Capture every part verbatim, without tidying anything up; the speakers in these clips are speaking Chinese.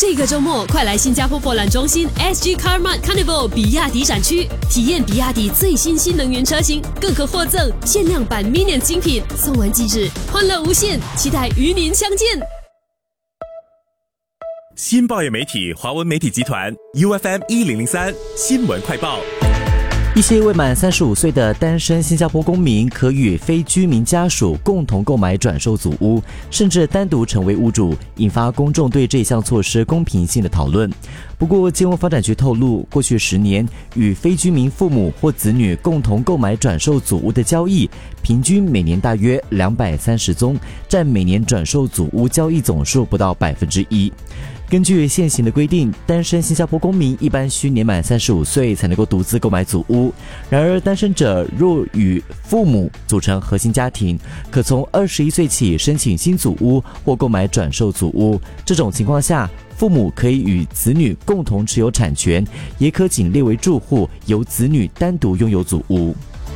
这个周末，快来新加坡博览中心 S G Car Mart Carnival 比亚迪展区，体验比亚迪最新新能源车型，更可获赠限量版 Minion 精品，送完即止，欢乐无限，期待与您相见。 新报业媒体华文媒体集团 U F M 一零零三新闻快报。 一些未满三十五岁的单身新加坡公民可与非居民家属共同购买转售祖屋，甚至单独成为屋主，引发公众对这项措施公平性的讨论。不过，金融发展局透露，过去十年与非居民父母或子女共同购买转售祖屋的交易，平均每年大约两百三十宗，占每年转售祖屋交易总数不到百分之一。根据现行的规定，单身新加坡公民一般需年满三十五岁才能够独自购买祖屋。然而，单身者若与父母组成核心家庭，可从二十一岁起申请新祖屋或购买转售祖屋。这种情况下，父母可以与子女共同持有产权，也可仅列为住户，由子女单独拥有祖屋。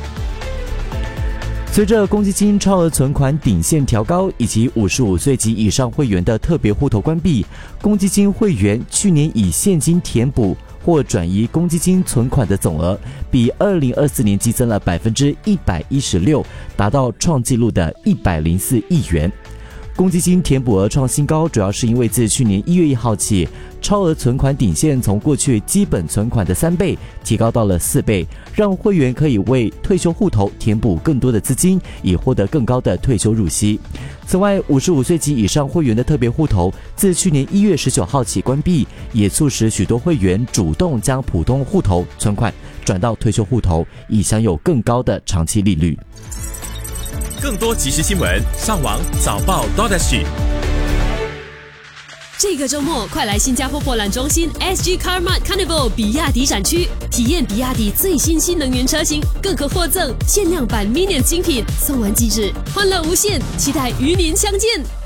随着公积金超额存款顶线调高，以及五十五岁及以上会员的特别户头关闭，公积金会员去年以现金填补或转移公积金存款的总额，比二零二四年激增了百分之一百一十六，达到创纪录的一百零四亿元。公积金填补额创新高，主要是因为自去年一月一号起，超额存款顶线从过去基本存款的三倍提高到了四倍，让会员可以为退休户头填补更多的资金，以获得更高的退休入息。此外，五十五岁及以上会员的特别户头自去年一月十九号起关闭，也促使许多会员主动将普通户头存款转到退休户头，以享有更高的长期利率。 更多即时新闻，上网早报 .sg。 这个周末，快来新加坡博览中心 S G Car Mart Carnival 比亚迪展区，体验比亚迪最新新能源车型，更可获赠限量版 Minion 精品，送完即止，欢乐无限，期待与您相见。